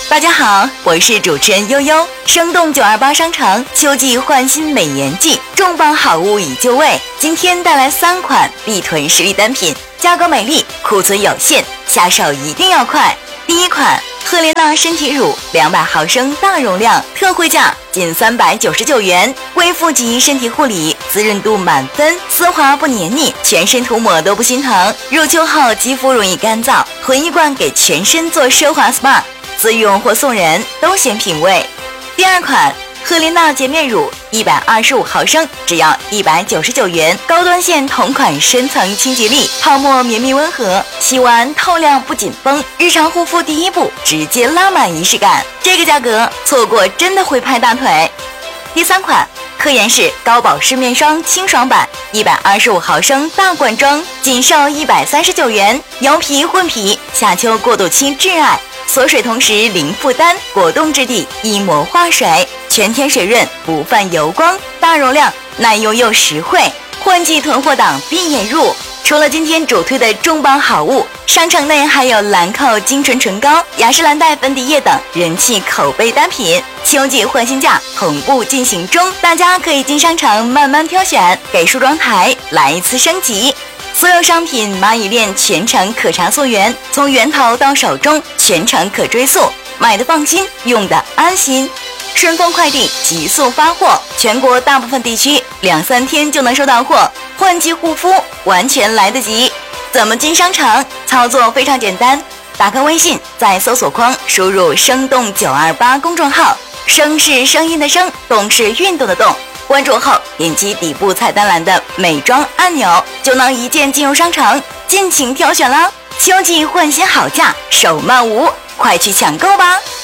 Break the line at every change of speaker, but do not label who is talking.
大家好，我是主持人悠悠。生动928商场秋季换新美颜季，重磅好物已就位。今天带来3款必囤实力单品，价格美丽，库存有限，下手一定要快。第一款赫莲娜身体乳200毫升大容量，特惠价仅399元，恢复级身体护理，滋润度满分，丝滑不黏腻，全身涂抹都不心疼。入秋后肌肤容易干燥，混一罐给全身做奢华 SPA， 自用或送人都显品味。第二款赫莲娜洁面乳125毫升，只要199元，高端线同款深层清洁力，泡沫绵密温和，洗完透亮不紧绷，日常护肤第一步直接拉满仪式感。这个价格错过真的会拍大腿。第三款科颜氏高保湿面霜清爽版125毫升大罐装，仅售139元，油皮混皮，夏秋过渡期挚爱，锁水同时零负担，果冻质地，一膜化水，全天水润，不泛油光，大容量，耐用又实惠，换季囤货档必眼入。除了今天主推的重磅好物，商城内还有兰蔻精纯唇膏、雅诗兰黛粉底液等人气口碑单品，秋季换新价同步进行中，大家可以进商场慢慢挑选，给梳妆台来一次升级。所有商品蚂蚁链全程可查溯源，从源头到手中全程可追溯，买的放心，用的安心。顺丰快递急速发货，全国大部分地区2-3天就能收到货，换季护肤完全来得及。怎么进商场？操作非常简单，打开微信，在搜索框输入生动928公众号，声是声音的声，动是运动的动，关注后点击底部菜单栏的美妆按钮，就能一键进入商场，尽情挑选啦！秋季换新好价，手慢无，快去抢购吧！